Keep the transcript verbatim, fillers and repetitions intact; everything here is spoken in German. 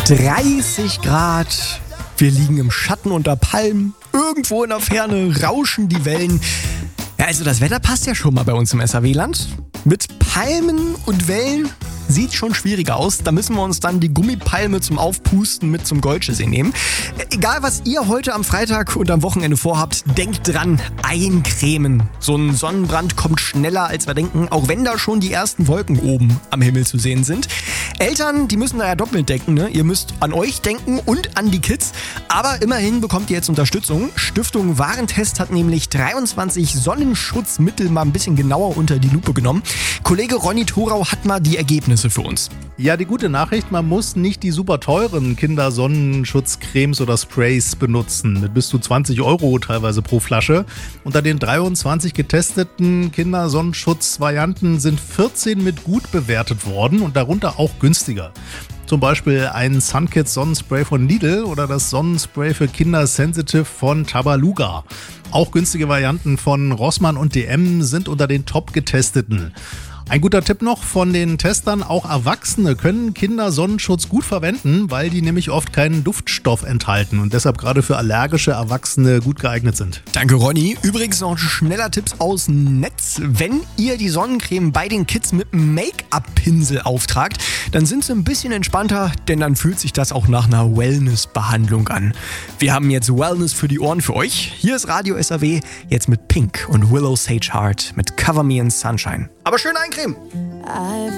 dreißig Grad, wir liegen im Schatten unter Palmen, irgendwo in der Ferne rauschen die Wellen. Ja, also das Wetter passt ja schon mal bei uns im S R W-Land. Mit Palmen und Wellen sieht schon schwieriger aus. Da müssen wir uns dann die Gummipalme zum Aufpusten mit zum Goldsee nehmen. Egal, was ihr heute am Freitag und am Wochenende vorhabt, denkt dran, eincremen. So ein Sonnenbrand kommt schneller, als wir denken, auch wenn da schon die ersten Wolken oben am Himmel zu sehen sind. Eltern, die müssen da ja doppelt denken, ne? Ihr müsst an euch denken und an die Kids. Aber immerhin bekommt ihr jetzt Unterstützung. Stiftung Warentest hat nämlich dreiundzwanzig Sonnenschutzmittel mal ein bisschen genauer unter die Lupe genommen. Kollege Ronny Thorau hat mal die Ergebnisse für uns. Ja, die gute Nachricht, man muss nicht die super teuren Kindersonnenschutzcremes oder Sprays benutzen. Mit bis zu zwanzig Euro teilweise pro Flasche. Unter den dreiundzwanzig getesteten Kindersonnenschutzvarianten sind vierzehn mit gut bewertet worden und darunter auch günstiger. Zum Beispiel ein Sunkids Sonnenspray von Lidl oder das Sonnenspray für Kinder Sensitive von Tabaluga. Auch günstige Varianten von Rossmann und D M sind unter den top getesteten. Ein guter Tipp noch von den Testern, auch Erwachsene können Kindersonnenschutz gut verwenden, weil die nämlich oft keinen Duftstoff enthalten und deshalb gerade für allergische Erwachsene gut geeignet sind. Danke, Ronny. Übrigens noch ein schneller Tipp aus dem Netz. Wenn ihr die Sonnencreme bei den Kids mit einem Make-up-Pinsel auftragt, dann sind sie ein bisschen entspannter, denn dann fühlt sich das auch nach einer Wellness-Behandlung an. Wir haben jetzt Wellness für die Ohren für euch. Hier ist Radio S R W, jetzt mit Pink und Willow Sage Heart mit Cover Me in Sunshine. Aber schön eincremen.